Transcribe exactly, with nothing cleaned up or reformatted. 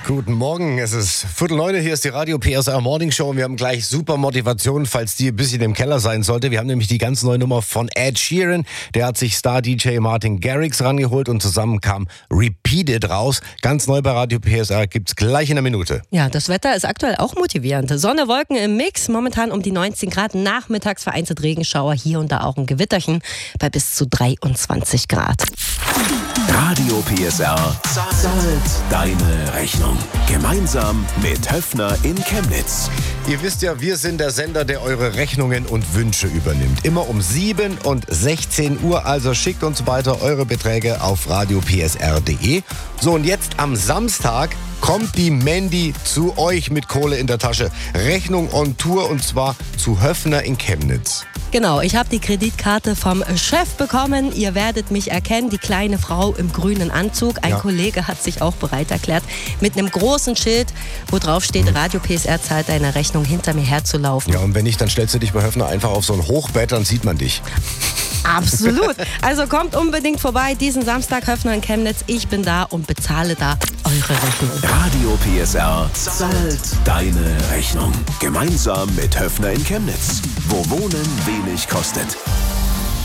Guten Morgen, es ist Viertel neun, hier ist die Radio P S R Morning Show und wir haben gleich super Motivation, falls die ein bisschen im Keller sein sollte. Wir haben nämlich die ganz neue Nummer von Ed Sheeran, der hat sich Star-D J Martin Garrix rangeholt und zusammen kam Repeat It raus. Ganz neu bei Radio P S R, gibt's gleich in einer Minute. Ja, das Wetter ist aktuell auch motivierend. Sonne, Wolken im Mix, momentan um die neunzehn Grad, nachmittags vereinzelt Regenschauer, hier und da auch ein Gewitterchen bei bis zu dreiundzwanzig Grad. Radio P S R zahlt deine Rechnung. Gemeinsam mit Höffner in Chemnitz. Ihr wisst ja, wir sind der Sender, der eure Rechnungen und Wünsche übernimmt. Immer um sieben und sechzehn Uhr, also schickt uns weiter eure Beträge auf radio p s r punkt d e. So, und jetzt am Samstag kommt die Mandy zu euch mit Kohle in der Tasche. Rechnung on Tour und zwar zu Höffner in Chemnitz. Genau, ich habe die Kreditkarte vom Chef bekommen. Ihr werdet mich erkennen, die kleine Frau im grünen Anzug. Ein ja. Kollege hat sich auch bereit erklärt, mit einem großen Schild, wo drauf steht, mhm. Radio P S R zahlt deine Rechnung, hinter mir herzulaufen. Ja, und wenn nicht, dann stellst du dich bei Höffner einfach auf so ein Hochbett, dann sieht man dich. Absolut. Also kommt unbedingt vorbei, diesen Samstag Höffner in Chemnitz. Ich bin da und bezahle da eure Rechnung. Radio P S R zahlt deine Rechnung. Gemeinsam mit Höffner in Chemnitz, wo Wohnen wenig kostet.